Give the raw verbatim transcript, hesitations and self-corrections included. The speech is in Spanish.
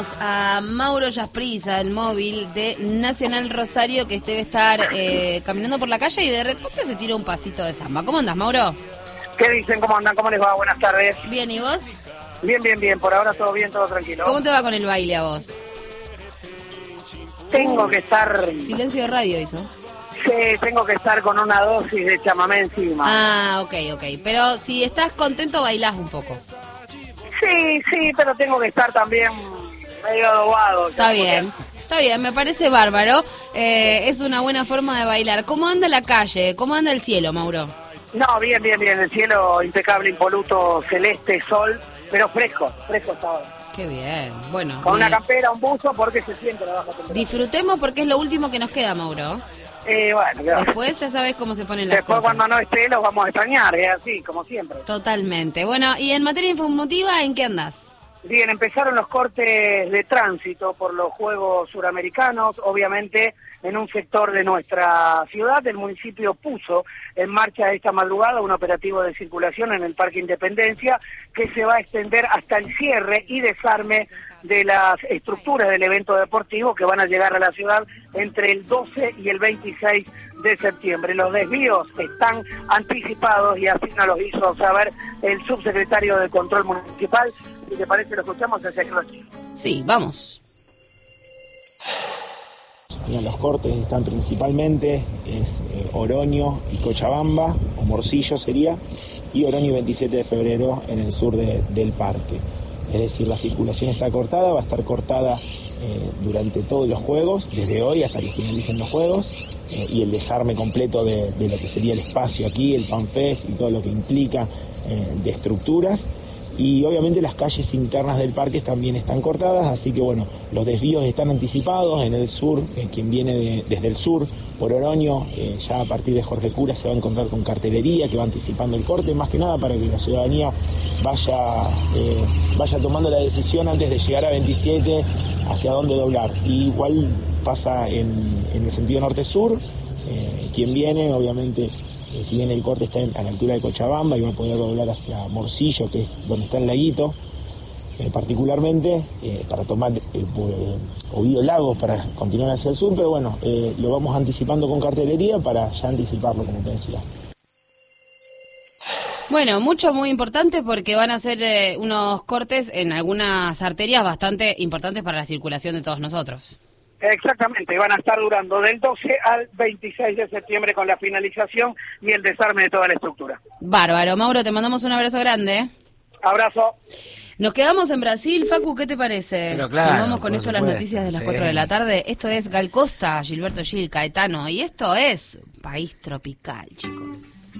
tenemos a Mauro Yasprisa, el móvil de Nacional Rosario, que debe estar eh, caminando por la calle y de repente se tira un pasito de samba. ¿Cómo andas, Mauro? ¿Qué dicen? ¿Cómo andan? ¿Cómo les va? Buenas tardes. Bien, ¿y vos? Bien, bien, bien. Por ahora todo bien, todo tranquilo. ¿Cómo te va con el baile a vos? Tengo que estar... Silencio de radio hizo. Sí, tengo que estar con una dosis de chamamé encima. Ah, ok, ok. Pero si estás contento, bailás un poco. Sí, sí, pero tengo que estar también medio adobado. Está bien, está bien, me parece bárbaro. Eh, es una buena forma de bailar. ¿Cómo anda la calle? ¿Cómo anda el cielo, Mauro? No, bien, bien, bien. El cielo impecable, impoluto, celeste, sol, pero fresco, fresco está ahora. Qué bien, bueno. Con me... una campera, un buzo, porque se siente la baja temperatura. Disfrutemos porque es lo último que nos queda, Mauro. Eh, bueno, claro. Después ya sabes cómo se ponen las Después cosas. cuando no esté los vamos a extrañar, es así, como siempre. Totalmente. Bueno, y en materia informativa, ¿en qué andás? Bien, empezaron los cortes de tránsito por los Juegos Suramericanos, obviamente en un sector de nuestra ciudad. El municipio puso en marcha esta madrugada un operativo de circulación en el Parque Independencia que se va a extender hasta el cierre y desarme de las estructuras del evento deportivo que van a llegar a la ciudad entre el doce y el veintiséis de septiembre. Los desvíos están anticipados y así nos los hizo saber el subsecretario de Control Municipal. Si te parece, lo escuchamos desde aquí. Sí, vamos. Bien, los cortes están principalmente es eh, Oroño y Cochabamba, o Morcillo sería, y Oroño y veintisiete de febrero en el sur de, del parque. Es decir, la circulación está cortada, va a estar cortada eh, durante todos los juegos, desde hoy hasta que finalicen los juegos, eh, y el desarme completo de, de lo que sería el espacio aquí, el FanFest y todo lo que implica eh, de estructuras. Y obviamente las calles internas del parque también están cortadas, así que bueno, los desvíos están anticipados. En el sur, eh, quien viene de, desde el sur por Oroño, eh, ya a partir de Jorge Cura se va a encontrar con cartelería que va anticipando el corte, más que nada para que la ciudadanía vaya, eh, vaya tomando la decisión antes de llegar a veintisiete hacia dónde doblar. Y igual pasa en, en el sentido norte-sur, eh, quien viene obviamente... Eh, si bien el corte está en, a la altura de Cochabamba y va a poder doblar hacia Morcillo, que es donde está el laguito, eh, particularmente, eh, para tomar eh, eh, Ovidio Lagos para continuar hacia el sur, pero bueno, eh, lo vamos anticipando con cartelería para ya anticiparlo, como te decía. Bueno, mucho, muy importante porque van a ser eh, unos cortes en algunas arterias bastante importantes para la circulación de todos nosotros. Exactamente, van a estar durando del doce al veintiséis de septiembre con la finalización y el desarme de toda la estructura. Bárbaro, Mauro, te mandamos un abrazo grande. Abrazo. Nos quedamos en Brasil, Facu, ¿qué te parece? Pero claro, Nos vamos con esto a las noticias de las sí. cuatro de la tarde. Esto es Gal Costa, Gilberto Gil, Caetano, y esto es País Tropical, chicos.